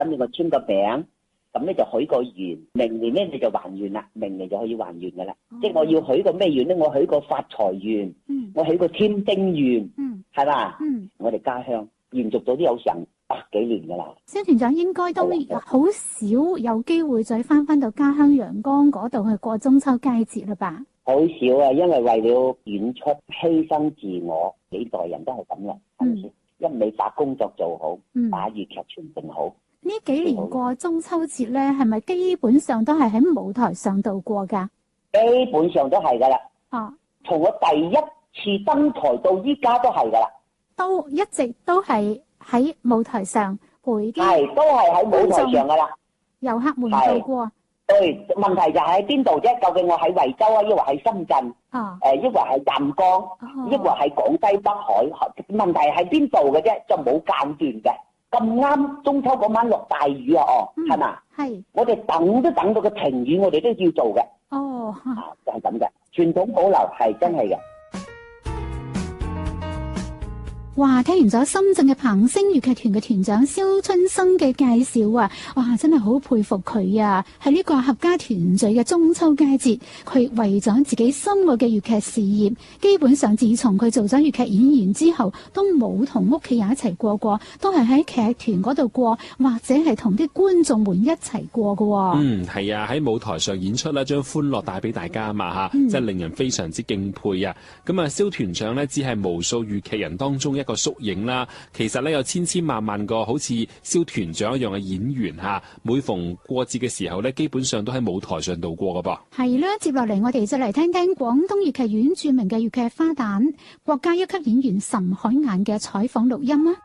咁你個穿個餅，咁咧就許個願，明年咧你就還願啦，明年就可以還願噶啦。即係我要許個咩願咧？我許個發財願，我許個添丁願，係嘛？我哋家鄉延續咗都有成100幾年噶啦。 蕭團長應該都好少有機會再翻到家鄉陽江嗰度去過中秋佳節啦吧？ 好少啊，因為為了演出犧牲自我，幾代人都係咁嘅，係咪先？一味把工作做好，把粵劇傳承好。 呢幾年過中秋節咧，係咪基本上都係喺舞台上度過噶？ 基本上都係噶啦。從我第一次登台到依家都係噶啦。都一直都係喺舞台上陪啲。 係，都係喺舞台上噶啦。 遊客們度過。 對，問題就喺邊度啫？究竟我喺惠州啊，抑或喺深圳？抑或係湛江？抑或係廣西北海？問題喺邊度嘅啫？就冇間斷嘅。咁啱中秋嗰晚落大雨啊！係嘛？係。我哋等都等到個停雨，我哋都要做嘅。就係咁嘅，傳統保留係真係嘅。 哇！聽完咗深圳嘅彭星粵劇團嘅團長蕭春生嘅介紹啊，哇！真係好佩服佢啊！喺呢個合家團聚嘅中秋佳節，佢為咗自己心愛嘅粵劇事業，基本上自從佢做咗粵劇演員之後，都冇同屋企人一齊過，都係喺劇團嗰度過，或者係同啲觀眾們一齊過㗎。 係啊，喺舞台上演出咧，將歡樂帶俾大家啊嘛嚇，真係令人非常之敬佩啊！咁啊，蕭團長呢，只係無數粵劇人當中一個縮影啦，其實咧有千千萬萬個好似蕭團長一樣嘅演員嚇，每逢過節嘅時候咧，基本上都喺舞台上度過噶噃。係啦，接落嚟我哋就嚟聽聽廣東粵劇院著名嘅粵劇花旦、國家一級演員岑海晏嘅採訪錄音啊！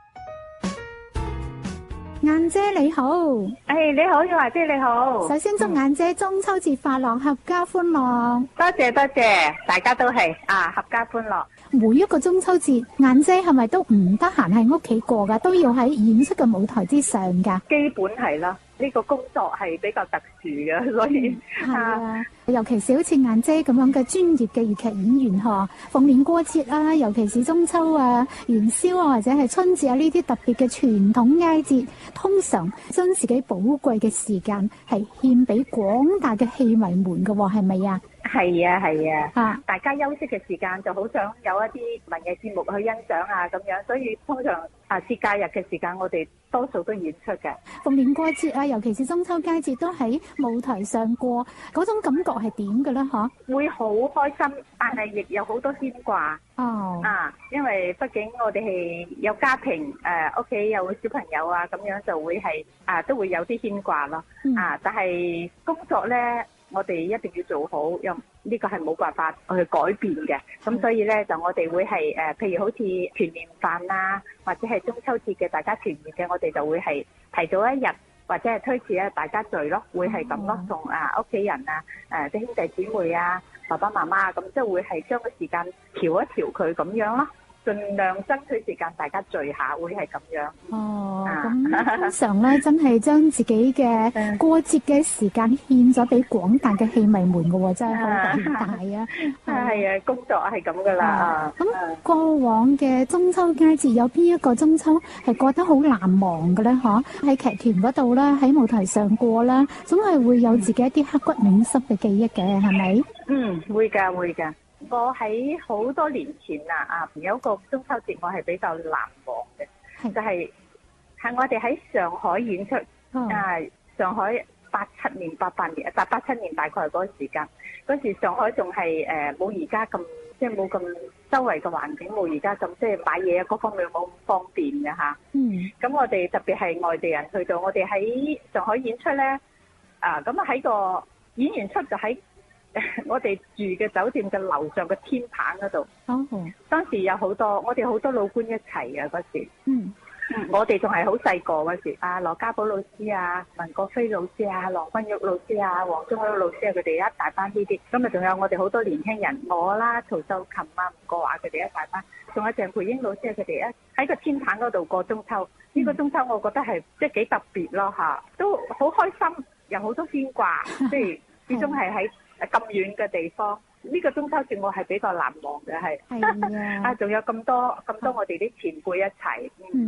晏姐你好， 你好，耀華姐你好。 首先祝晏姐中秋節快樂，合家歡樂。 多謝多謝，大家都係合家歡樂。 每一個中秋節，晏姐係咪都唔得閒喺屋企過噶，都要喺演出嘅舞台之上噶？ 基本係啦，呢個工作係比較特殊嘅，所以尤其是好似晏姐咁樣嘅專業嘅粵劇演員嗬，逢年過節啊，尤其是中秋啊、元宵啊或者係春節啊呢啲特別嘅傳統佳節，通常將自己寶貴嘅時間係獻俾廣大嘅戲迷們嘅，係咪啊？ 係啊，大家休息嘅時間就好想有一啲文藝節目去欣賞啊咁樣，所以通常節假日嘅時間我哋多數都演出嘅。 逢年過節啊，尤其是中秋佳節都喺舞台上過，嗰種感覺係點嘅咧？ 會好開心，但係亦有好多牽掛。因為畢竟我哋係有家庭，屋企有小朋友啊，咁樣就會係都會有啲牽掛咯。但係工作咧，我哋一定要做好，呢個係冇辦法去改變嘅。咁所以咧，就我哋會係譬如好似團年飯啊，或者係中秋節嘅大家團圓嘅，我哋就會係提早一日或者係推遲大家聚咯，會係咁咯，同屋企人啊、啲兄弟姊妹啊、爸爸媽媽啊，咁即係會係將個時間調一調佢咁樣咯。盡量爭取時間，大家聚下會係咁樣。 咁通常咧，真係將自己嘅過節嘅時間獻咗俾廣大嘅戲迷們嘅喎，真係好偉大啊！ 係啊，工作係咁噶啦。 咁過往嘅中秋佳節有邊一個中秋係過得好難忘嘅咧？喺劇團嗰度啦，喺舞台上過啦，總係會有自己一啲刻骨銘心嘅記憶嘅，係咪？ 會㗎。我喺好多年前有一個中秋節我係比較難忘嘅，就係我哋喺上海演出，上海87年、88年、87年大概係嗰個時間，嗰時上海仲係冇而家咁，即係冇咁周圍嘅環境冇而家咁，即係買嘢各方面冇咁方便嘅嚇。咁我哋特別係外地人去到，我哋喺上海演出咧，咁喺個演完出就喺我哋住嘅酒店嘅樓上嘅天棚嗰度。當時有好多我哋好多老官一齊啊嗰時。我哋仲係好細個嗰時，羅家寶老師啊、文國飛老師啊、郎君玉老師啊、黃宗祿老師啊，佢哋一大班呢啲。咁啊，仲有我哋好多年輕人，我啦、曹秀琴啊、吳國華佢哋一大班，仲有鄭培英老師啊，佢哋喺個天棚嗰度過中秋。呢個中秋我覺得係即係幾特別咯嚇，都好開心，有好多牽掛，即係始終係喺咁遠嘅地方。呢個中秋節我係比較難忘嘅，係仲有咁多我哋啲前輩一齊。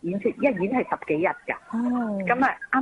演出，一演係10幾日㗎。 哦， 咁啊啱